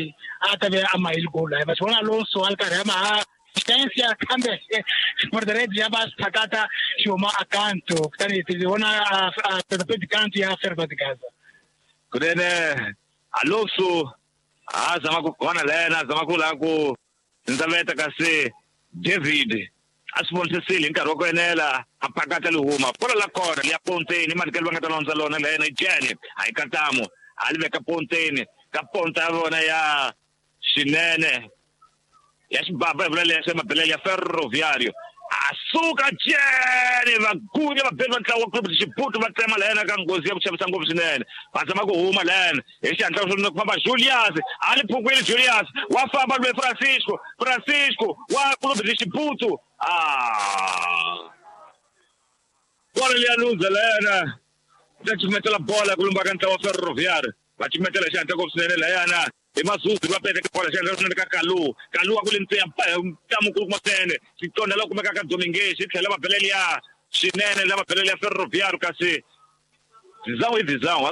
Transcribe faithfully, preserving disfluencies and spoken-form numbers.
a ta ve a mai goal ba tsona Alonso al karhi ma asistenza kambe porterebbe ya ba stakata shoma accanto kutani tiziona a per di canti ya ferma di casa kudene Alonso azama kukhona lena azama kula ku ndzaveta kasi David asibonise inkarhi wa ku enela apakata lihuma pola la kona liya ponteni mani kelwa nga ta lonza lona lena Jeni hayi katamo aliveka ponteni ka ponta vona ya Xinene ya xibaba vula leswi mabelele ya Ferroviario asuka Jeni vagunya vabeli va ntlawa wa club xibutu va tsema lena ka ngozi ya ku chavisa ngopfu swinene va zama ku huma lena hi xihatla swo ku famba Julius ali phungwini Julius wa famba lwe Francisco Francisco wa club xibutu ah bola liya luza lena ta chimetela bola kulumba ka ntlawa wa Ferroviario va chimetela xihatla ngopfu swinene leyana imazuzu va pete bola xihatla swinene ka Kalu Kalu wa kule ntseya tamukulu kumasene xitona la kumeka ka Dominguez xi tlhela mabelele ya Xinene la mabelele ya Ferroviario kasi Zizão e Visão